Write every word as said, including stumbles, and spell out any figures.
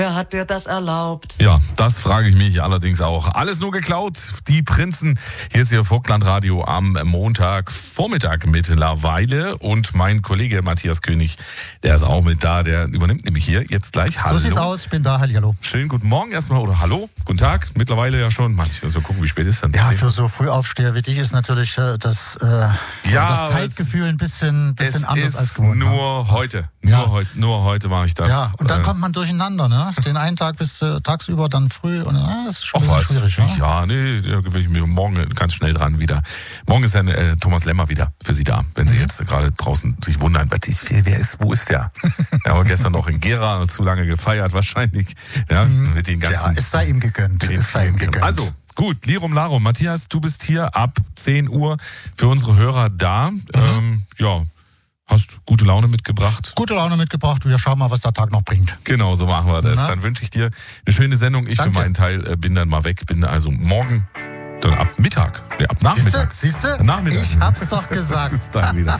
Wer hat dir das erlaubt? Ja, das frage ich mich allerdings auch. Alles nur geklaut. Die Prinzen. Hier ist Ihr Vogtlandradio am Montagvormittag mittlerweile. Und mein Kollege Matthias König, der ist auch mit da. Der übernimmt nämlich hier jetzt gleich. Hallo. So sieht's aus. Ich bin da. Hallo. Schönen guten Morgen erstmal oder hallo. Guten Tag. Mittlerweile ja schon. Mann, ich will so gucken, wie spät ist denn? Ja, für so Frühaufsteher wie dich ist natürlich äh, das, äh, ja, das Zeitgefühl ein bisschen, bisschen es anders ist als gewohnt. Nur heute. Nur, Ja. heute. Nur heute mache ich das. Ja, und dann äh, kommt man durcheinander, ne? Den einen Tag bis äh, tagsüber, dann früh und äh, das ist schon Ach ein was, bisschen schwierig. Ja? ja, nee, da will ich mir morgen ganz schnell dran wieder. Morgen ist dann äh, Thomas Lemmer wieder für Sie da, wenn Sie Mhm. jetzt gerade draußen sich wundern, was ist, wer ist, wo ist der? Er war gestern noch in Gera, zu lange gefeiert wahrscheinlich. Ja, Mhm. mit den ganzen, Ja, es sei ihm gegönnt. mit den Es sei ihm gegönnt. Also, gut, Lirum Larum. Matthias, du bist hier ab zehn Uhr für unsere Hörer da. Mhm. Ähm, ja, hast gute Laune mitgebracht. Gute Laune mitgebracht. Wir schauen mal, was der Tag noch bringt. Genau, so machen wir das. Na? Dann wünsche ich dir eine schöne Sendung. Ich Danke. für meinen Teil äh, bin dann mal weg. Bin also morgen, dann ab Mittag. Nee, ab Siehste? Nachmittag. Siehste? Nachmittag. Ich hab's doch gesagt. Bis dann wieder.